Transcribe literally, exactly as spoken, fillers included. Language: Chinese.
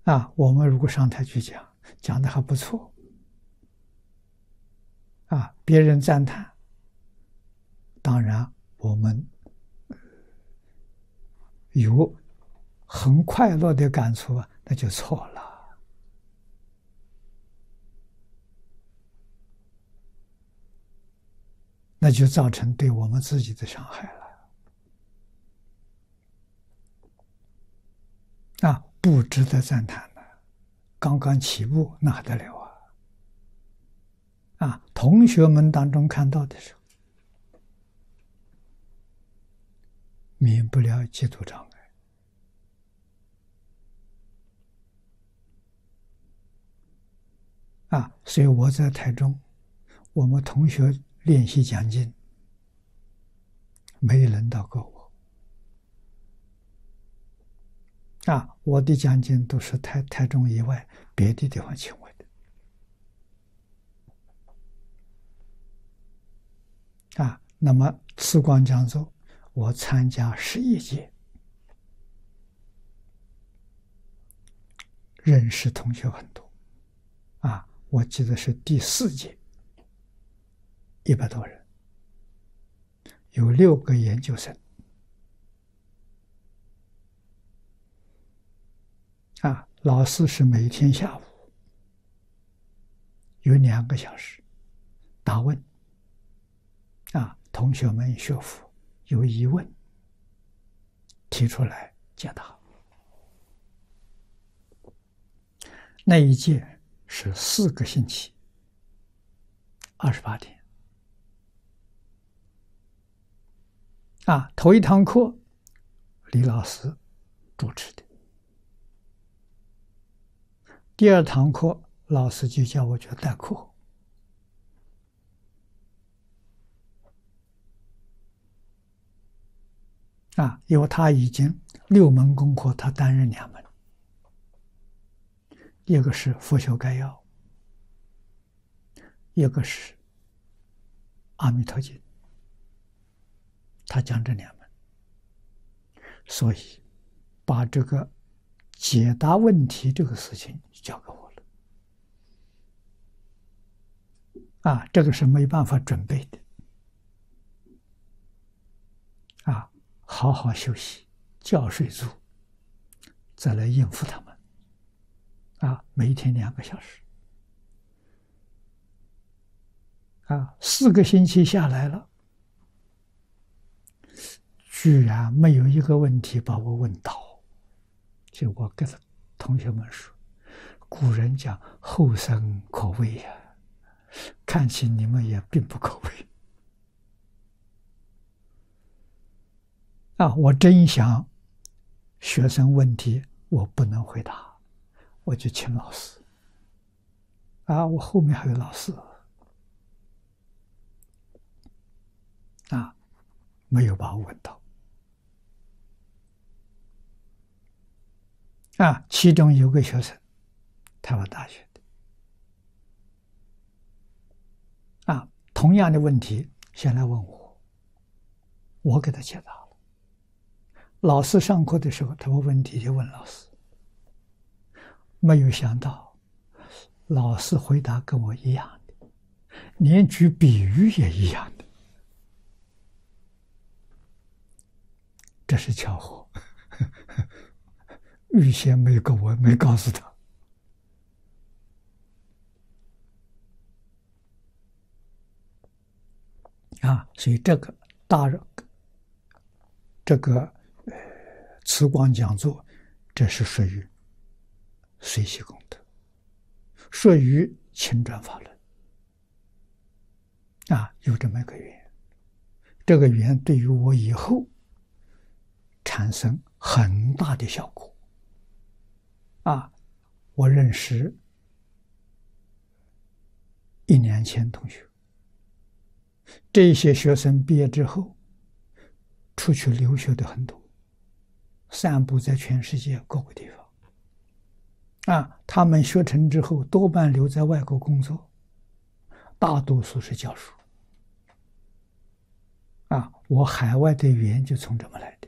啊，我们如果上台去讲，讲的还不错，啊，别人赞叹，当然我们有很快乐的感触啊，那就错了。那就造成对我们自己的伤害了。啊，不值得赞叹的，刚刚起步那还得了啊！啊，同学们当中看到的时候，免不了嫉妒障碍。啊，所以我在台中，我们同学练习讲经，没轮到过我。啊，我的讲经都是台台中以外别的地方请我的。啊，那么慈光讲座，我参加十一届，认识同学很多。啊，我记得是第四届，一百多人，有六个研究生。啊，老师是每天下午有两个小时答问。啊，同学们学佛有疑问提出来解答。那一届是四个星期，二十八天。啊，头一堂课李老师主持的，第二堂课老师就叫我去代课。啊，因为他已经六门功课，他担任两门，一个是佛学概要，一个是阿弥陀经，他讲这两门，所以把这个解答问题这个事情交给我了。啊，这个是没办法准备的。啊，好好休息，觉睡足，再来应付他们。啊，每天两个小时。啊，四个星期下来了，居然没有一个问题把我问倒。就我跟同学们说，古人讲后生可畏呀、啊，看起你们也并不可畏。啊，我真想学生问题我不能回答，我就请老师。啊，我后面还有老师。啊，没有把我问到。啊，其中有个学生，台湾大学的。啊，同样的问题先来问我，我给他解答了。老师上课的时候，他问问题就问老师，没有想到老师回答跟我一样的，连举比喻也一样的，这是巧合，预先没告我，没告诉他。啊，所以这个大人，这个呃慈光讲座，这是属于随喜功德，属于亲转法轮。啊，有这么一个缘，这个缘对于我以后产生很大的效果。啊，我认识一两千同学，这些学生毕业之后出去留学的很多，散布在全世界各个地方。啊，他们学成之后多半留在外国工作，大多数是教书。啊，我海外的缘就从这么来的。